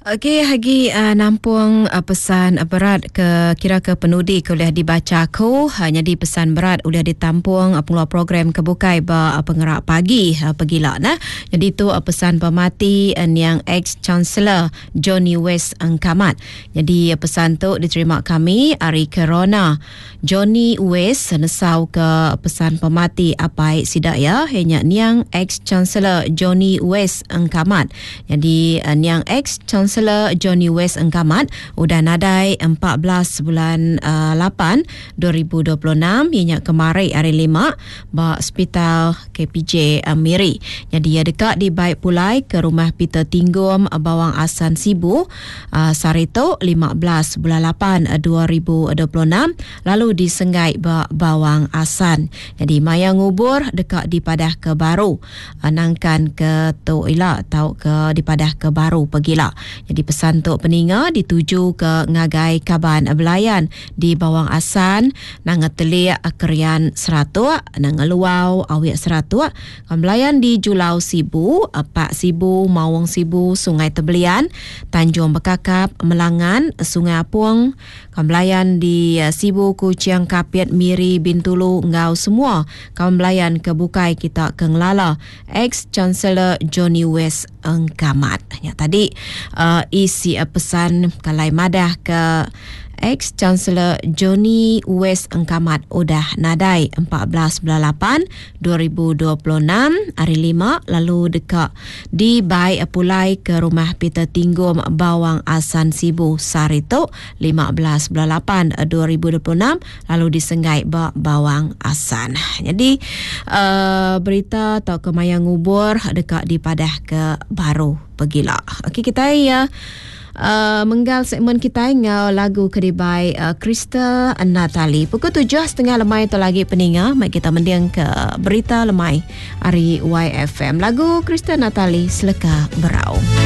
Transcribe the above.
Okey, Hagi nampung pesan berat kira ke penudi kuliah dibaca ko. Jadi pesan berat uliah ditampung pengeluar program kebukai pengerak pagi pegila nah. Jadi tu pesan pemati yang ex-chancellor Johnny West Engkamat. Jadi pesan tu diterima kami hari Corona. Johnny West nesau ke pesan pemati apai sidak ya. Hanya niang ex-chancellor Johnny West Engkamat. Jadi niang ex-chancellor Johnny West Engkamat udah nadai 14 bulan 8 2026 ianya kemarin hari 5 ba hospital KPJ Miri. Jadi ia dekat di Baik Pulai ke rumah Peter Tinggum Bawang Asan Sibu Sarito 15 bulan 8 2026 lalu disenggai Bawang Asan. Jadi maya ngubur dekat di Padah Kebaru nangkan ke Toila atau ke di Padah Kebaru pegila. Jadi pesan tu peninga dituju ke Ngagai Kaban Belayan di Bawang Asan nang telik Kerian Seratuk nang Luau Awik Seratuk Belayan di Julau Sibu Pak Sibu Mawang Sibu Sungai Tebelian Tanjung Bekakap Melangan Sungai Apung Belayan di Sibu Kuciang Kapiat Miri Bintulu Ngau semua Belayan kebukai kita ke Ngelala ex-chancellor Johnny West Engkamat. Ya, tadi isi pesan kalai madah ke ex-chancellor Johnny West Engkamat udah nadai 14 bulan 8 2026 hari 5 lalu dekat di Baik Pulai ke rumah Peter Tinggum Bawang Asan Sibu Sarito 15 bulan 8 2026 lalu disenggai Bawang Asan. Jadi berita atau kemayang ngubur dekat di Padah ke Baru pegila. Okey, kita menggal segmen kita ngau lagu kedibai Krista Natali. Pukul 7.30 lemai tu lagi peninga. Mari kita mendiang ke berita lemai hari YFM. Lagu Krista Natali Seleka Berau.